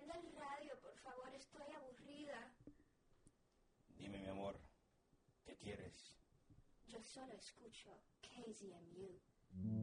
Apaga el radio, por favor, estoy aburrida. Dime, mi amor, ¿qué quieres? Yo solo escucho KZMU.